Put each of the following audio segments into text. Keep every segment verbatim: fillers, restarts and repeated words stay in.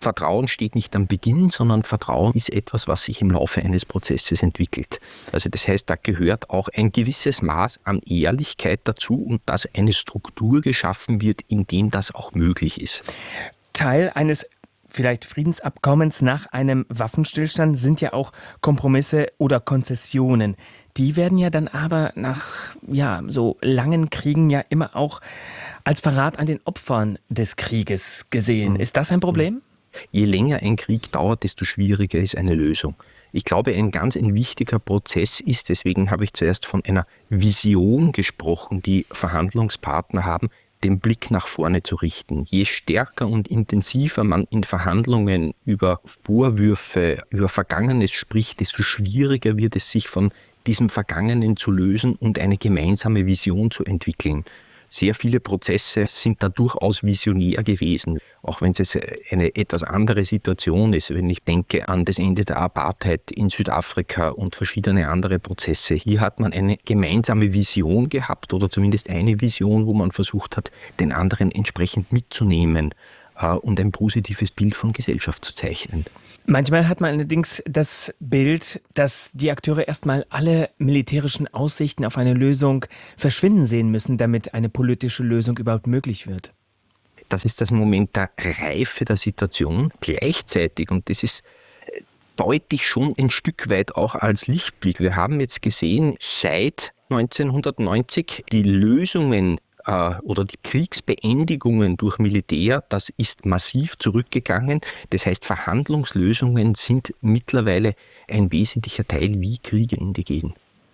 Vertrauen steht nicht am Beginn, sondern Vertrauen ist etwas, was sich im Laufe eines Prozesses entwickelt. Also das heißt, da gehört auch ein gewisses Maß an Ehrlichkeit dazu und dass eine Struktur geschaffen wird, in dem das auch möglich ist. Teil eines vielleicht Friedensabkommens nach einem Waffenstillstand sind ja auch Kompromisse oder Konzessionen. Die werden ja dann aber nach ja, so langen Kriegen ja immer auch als Verrat an den Opfern des Krieges gesehen. Ist das ein Problem? Je länger ein Krieg dauert, desto schwieriger ist eine Lösung. Ich glaube, ein ganz ein wichtiger Prozess ist, deswegen habe ich zuerst von einer Vision gesprochen, die Verhandlungspartner haben, den Blick nach vorne zu richten. Je stärker und intensiver man in Verhandlungen über Vorwürfe, über Vergangenes spricht, desto schwieriger wird es, sich von diesem Vergangenen zu lösen und eine gemeinsame Vision zu entwickeln. Sehr viele Prozesse sind da durchaus visionär gewesen, auch wenn es jetzt eine etwas andere Situation ist. Wenn ich denke an das Ende der Apartheid in Südafrika und verschiedene andere Prozesse. Hier hat man eine gemeinsame Vision gehabt oder zumindest eine Vision, wo man versucht hat, den anderen entsprechend mitzunehmen äh, und ein positives Bild von Gesellschaft zu zeichnen. Manchmal hat man allerdings das Bild, dass die Akteure erstmal alle militärischen Aussichten auf eine Lösung verschwinden sehen müssen, damit eine politische Lösung überhaupt möglich wird. Das ist das Moment der Reife der Situation. Gleichzeitig, und das ist deutlich schon ein Stück weit auch als Lichtblick. Wir haben jetzt gesehen, seit neunzehnhundertneunzig die Lösungen oder die Kriegsbeendigungen durch Militär, das ist massiv zurückgegangen. Das heißt, Verhandlungslösungen sind mittlerweile ein wesentlicher Teil, wie Kriege ende gehen.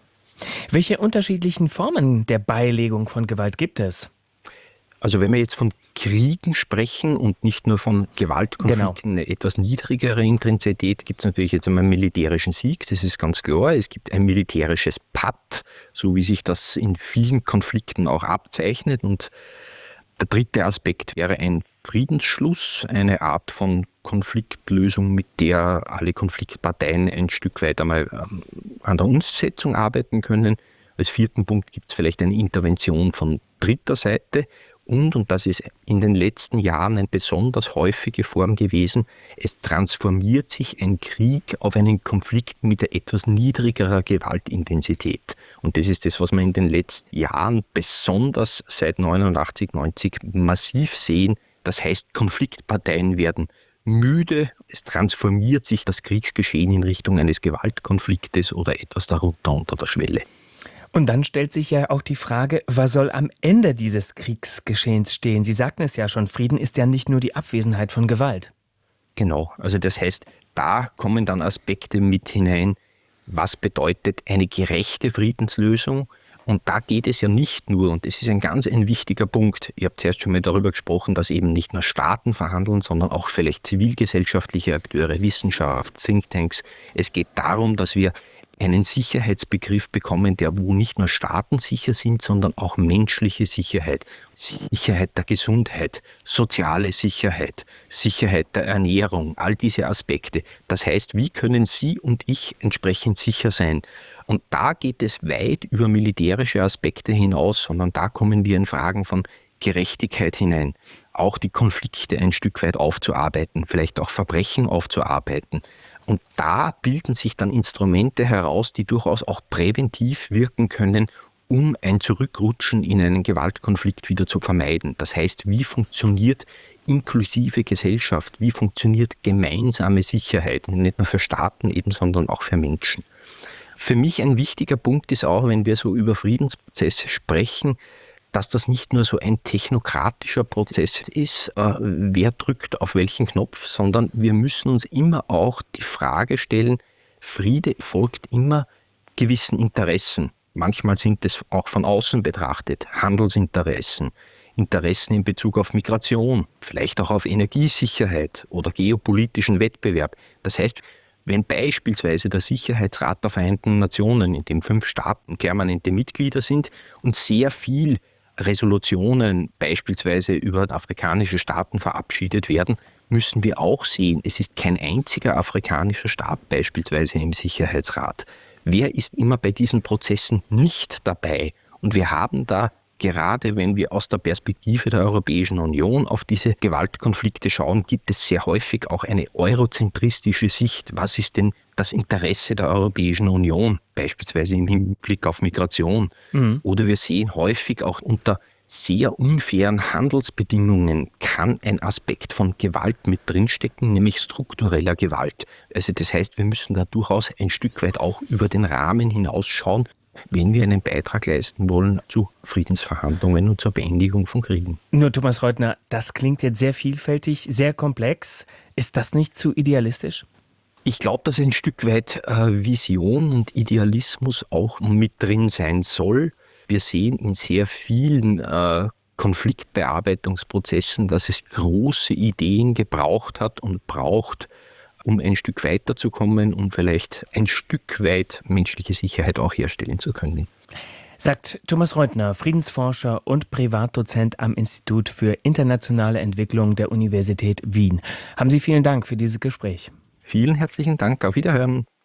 Welche unterschiedlichen Formen der Beilegung von Gewalt gibt es? Also wenn wir jetzt von Kriegen sprechen und nicht nur von Gewaltkonflikten, genau, eine etwas niedrigere Intensität, gibt es natürlich jetzt einmal einen militärischen Sieg, das ist ganz klar. Es gibt ein militärisches Patt, so wie sich das in vielen Konflikten auch abzeichnet. Und der dritte Aspekt wäre ein Friedensschluss, eine Art von Konfliktlösung, mit der alle Konfliktparteien ein Stück weit einmal an der Umsetzung arbeiten können. Als vierten Punkt gibt es vielleicht eine Intervention von dritter Seite. Und, und das ist in den letzten Jahren eine besonders häufige Form gewesen, es transformiert sich ein Krieg auf einen Konflikt mit etwas niedrigerer Gewaltintensität. Und das ist das, was wir in den letzten Jahren besonders seit neunundachtzig, neunzig massiv sehen. Das heißt, Konfliktparteien werden müde, es transformiert sich das Kriegsgeschehen in Richtung eines Gewaltkonfliktes oder etwas darunter unter der Schwelle. Und dann stellt sich ja auch die Frage, was soll am Ende dieses Kriegsgeschehens stehen? Sie sagten es ja schon, Frieden ist ja nicht nur die Abwesenheit von Gewalt. Genau, also das heißt, da kommen dann Aspekte mit hinein, was bedeutet eine gerechte Friedenslösung? Und da geht es ja nicht nur, und das ist ein ganz ein wichtiger Punkt, ihr habt zuerst schon mal darüber gesprochen, dass eben nicht nur Staaten verhandeln, sondern auch vielleicht zivilgesellschaftliche Akteure, Wissenschaft, Thinktanks. Es geht darum, dass wir einen Sicherheitsbegriff bekommen, der wo nicht nur Staaten sicher sind, sondern auch menschliche Sicherheit, Sicherheit der Gesundheit, soziale Sicherheit, Sicherheit der Ernährung, all diese Aspekte. Das heißt, wie können Sie und ich entsprechend sicher sein? Und da geht es weit über militärische Aspekte hinaus, sondern da kommen wir in Fragen von Gerechtigkeit hinein, auch die Konflikte ein Stück weit aufzuarbeiten, vielleicht auch Verbrechen aufzuarbeiten. Und da bilden sich dann Instrumente heraus, die durchaus auch präventiv wirken können, um ein Zurückrutschen in einen Gewaltkonflikt wieder zu vermeiden. Das heißt, wie funktioniert inklusive Gesellschaft, wie funktioniert gemeinsame Sicherheit, nicht nur für Staaten eben, sondern auch für Menschen. Für mich ein wichtiger Punkt ist auch, wenn wir so über Friedensprozesse sprechen, dass das nicht nur so ein technokratischer Prozess ist, äh, wer drückt auf welchen Knopf, sondern wir müssen uns immer auch die Frage stellen, Friede folgt immer gewissen Interessen. Manchmal sind es auch von außen betrachtet, Handelsinteressen, Interessen in Bezug auf Migration, vielleicht auch auf Energiesicherheit oder geopolitischen Wettbewerb. Das heißt, wenn beispielsweise der Sicherheitsrat der Vereinten Nationen, in dem fünf Staaten permanente Mitglieder sind und sehr viel Resolutionen beispielsweise über afrikanische Staaten verabschiedet werden, müssen wir auch sehen, es ist kein einziger afrikanischer Staat beispielsweise im Sicherheitsrat. Wer ist immer bei diesen Prozessen nicht dabei? Und wir haben da gerade wenn wir aus der Perspektive der Europäischen Union auf diese Gewaltkonflikte schauen, gibt es sehr häufig auch eine eurozentristische Sicht. Was ist denn das Interesse der Europäischen Union, beispielsweise im Hinblick auf Migration? Mhm. Oder wir sehen häufig auch unter sehr unfairen Handelsbedingungen kann ein Aspekt von Gewalt mit drinstecken, nämlich struktureller Gewalt. Also das heißt, wir müssen da durchaus ein Stück weit auch über den Rahmen hinausschauen, wenn wir einen Beitrag leisten wollen zu Friedensverhandlungen und zur Beendigung von Kriegen. Nur Thomas Reutner, das klingt jetzt sehr vielfältig, sehr komplex. Ist das nicht zu idealistisch? Ich glaube, dass ein Stück weit äh, Vision und Idealismus auch mit drin sein soll. Wir sehen in sehr vielen äh, Konfliktbearbeitungsprozessen, dass es große Ideen gebraucht hat und braucht, um ein Stück weiterzukommen und vielleicht ein Stück weit menschliche Sicherheit auch herstellen zu können. Sagt Thomas Reutner, Friedensforscher und Privatdozent am Institut für internationale Entwicklung der Universität Wien. Haben Sie vielen Dank für dieses Gespräch. Vielen herzlichen Dank. Auf Wiederhören.